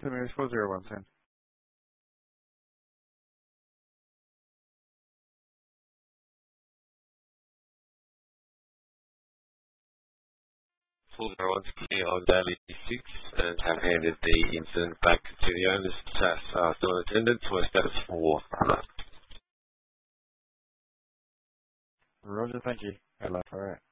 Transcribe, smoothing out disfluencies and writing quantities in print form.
Terminus 40110. Full rods clear on daily 6 and have handed the incident back to the owners. SAS are still in attendance for status 4. Roger, thank you. Hello, alright.